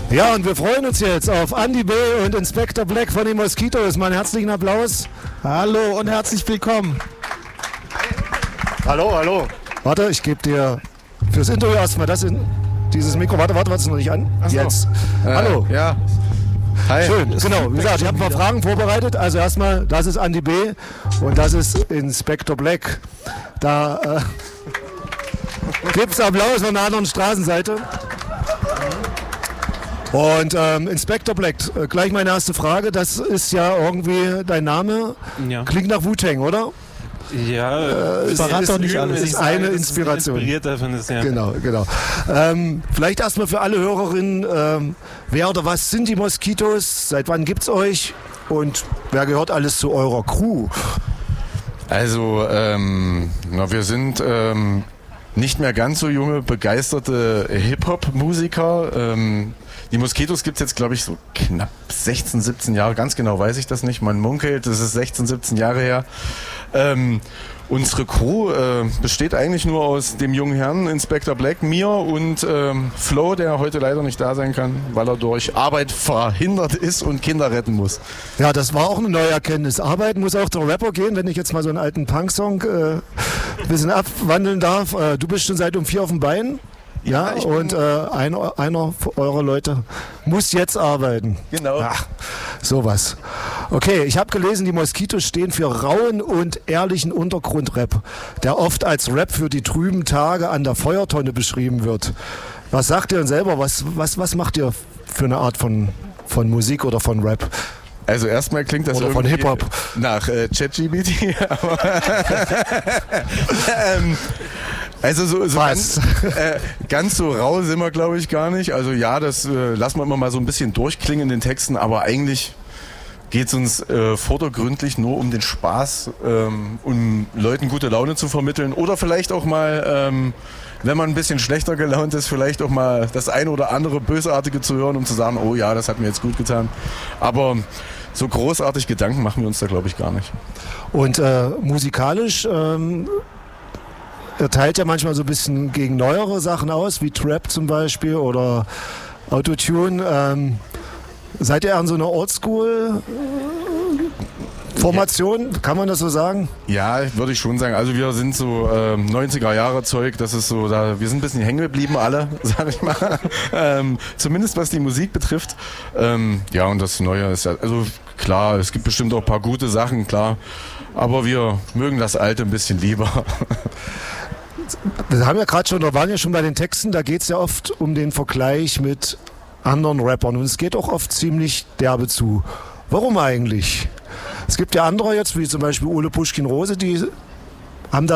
Ja, und wir freuen uns jetzt auf Andy B. und Inspector Black von den Moskitos. Mal einen herzlichen Applaus. Hallo und herzlich willkommen. Hallo, hallo. Warte, ich gebe dir fürs Interview erstmal dieses Mikro. Warte, ist noch nicht an. Ach so. Jetzt. Hallo. Ja. Hi. Schön, genau. Wie gesagt, ich habe ein paar Fragen vorbereitet. Also erstmal, das ist Andy B. und das ist Inspector Black. Da gibt es Applaus von der anderen Straßenseite. Und Inspector Black, gleich meine erste Frage. Das ist ja irgendwie dein Name. Ja. Klingt nach Wu-Tang, oder? Ja, Verrat doch nicht alles. Es ist eine Inspiration. Inspiriert davon ist, ja. Genau. Vielleicht erstmal für alle Hörerinnen, wer oder was sind die Moskitos? Seit wann gibt's euch? Und wer gehört alles zu eurer Crew? Also, wir sind nicht mehr ganz so junge, begeisterte Hip-Hop-Musiker. Die Moskitos gibt es jetzt, glaube ich, so knapp 16, 17 Jahre. Ganz genau weiß ich das nicht. Man munkelt, das ist 16, 17 Jahre her. Unsere Crew besteht eigentlich nur aus dem jungen Herrn Inspector Black, mir und Flo, der heute leider nicht da sein kann, weil er durch Arbeit verhindert ist und Kinder retten muss. Ja, das war auch eine neue Erkenntnis. Arbeiten muss auch der Rapper gehen, wenn ich jetzt mal so einen alten Punk-Song ein bisschen abwandeln darf. Du bist schon seit um 4 auf dem Bein. Ja, und einer eurer Leute muss jetzt arbeiten. Genau. Ach, sowas. Okay, ich habe gelesen, die Moskitos stehen für rauen und ehrlichen Untergrundrap, der oft als Rap für die trüben Tage an der Feuertonne beschrieben wird. Was sagt ihr denn selber? Was macht ihr für eine Art von Musik oder von Rap? Also erstmal klingt das oder von Hip-Hop nach ChatGPT. Also so ganz so rau sind wir, glaube ich, gar nicht. Also ja, das lassen wir immer mal so ein bisschen durchklingen in den Texten, aber eigentlich geht es uns vordergründlich nur um den Spaß, um Leuten gute Laune zu vermitteln oder vielleicht auch mal, wenn man ein bisschen schlechter gelaunt ist, vielleicht auch mal das eine oder andere Bösartige zu hören, um zu sagen, oh ja, das hat mir jetzt gut getan. Aber so großartig Gedanken machen wir uns da, glaube ich, gar nicht. Und musikalisch er teilt ja manchmal so ein bisschen gegen neuere Sachen aus, wie Trap zum Beispiel oder Autotune. Seid ihr an so einer Oldschool-Formation? Kann man das so sagen? Ja, würde ich schon sagen. Also wir sind so 90er-Jahre-Zeug, das ist so, wir sind ein bisschen hängen geblieben alle, sag ich mal. Zumindest was die Musik betrifft. Ja, und das Neue ist ja, also klar, es gibt bestimmt auch ein paar gute Sachen, klar. Aber wir mögen das Alte ein bisschen lieber. Wir haben ja gerade schon, oder waren ja schon bei den Texten, da geht es ja oft um den Vergleich mit anderen Rappern und es geht auch oft ziemlich derbe zu. Warum eigentlich? Es gibt ja andere jetzt, wie zum Beispiel Ole Pushkin Rose, die haben da